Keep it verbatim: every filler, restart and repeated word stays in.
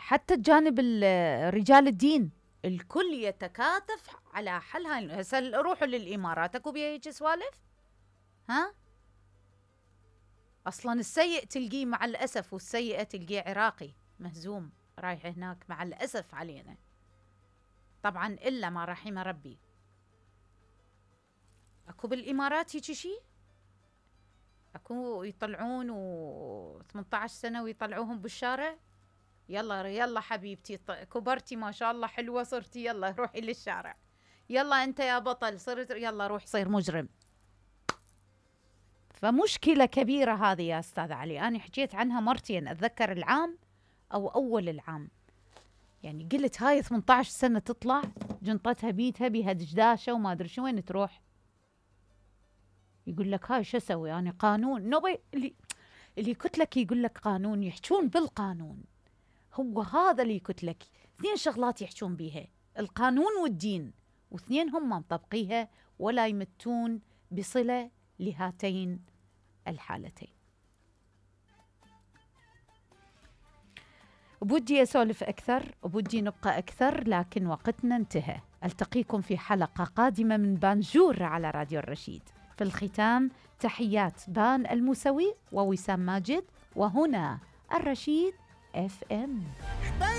حتى الجانب رجال الدين الكل يتكاتف على حل هاي. هسه روحوا للإمارات اكو بيها هيك سوالف؟ ها اصلا السيء تلقيه مع الاسف، والسيئه تلقيه عراقي مهزوم رايح هناك مع الاسف علينا. طبعا الا ما رحم ربي. اكو بالامارات هيك شيء؟ اكو يطلعون و ثمانية عشر سنه ويطلعوهم بالشارع؟ يلا يلا حبيبتي كبرتي ما شاء الله حلوه صرتي، يلا روحي للشارع، يلا انت يا بطل صرت، يلا روح صير مجرم. فمشكله كبيره هذه يا استاذ علي. انا حكيت عنها مرتين، اتذكر العام او اول العام، يعني قلت هاي ثمانية عشر سنه تطلع جنطتها بيتها بيها دشداشه وما ادري شو وين تروح. يقول لك هاي شو اسوي انا قانون نبي اللي اللي قلت لك، يقول لك قانون، يحجون بالقانون. هو هذا اللي قلت لك، اثنين شغلات يحجون بيها، القانون والدين، واثنين هم مطبقيها ولا يمتون بصله لهاتين الحالتين. بودي أسولف أكثر وبودي نبقى أكثر، لكن وقتنا انتهى. ألتقيكم في حلقة قادمة من بانجور على راديو الرشيد. في الختام تحيات بان الموسوي ووسام ماجد، وهنا الرشيد اف ام.